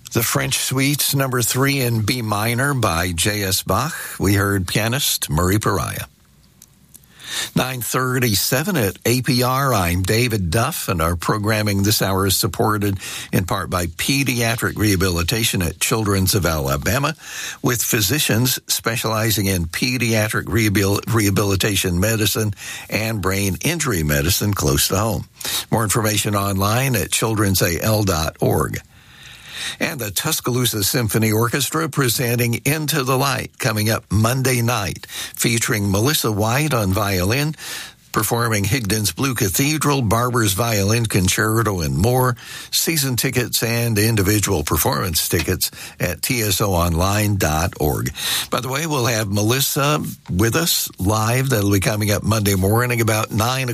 The French Suites, number 3 in B minor by J.S. Bach. We heard pianist Murray Pariah. 9:37 at APR. I'm David Duff, and our programming this hour is supported in part by Pediatric Rehabilitation at Children's of Alabama, with physicians specializing in pediatric rehabilitation medicine and brain injury medicine close to home. More information online at childrensal.org. And the Tuscaloosa Symphony Orchestra presenting Into the Light coming up Monday night, featuring Melissa White on violin, performing Higdon's Blue Cathedral, Barber's Violin Concerto, and more. Season tickets and individual performance tickets at tsoonline.org. By the way, we'll have Melissa with us live. That'll be coming up Monday morning about 9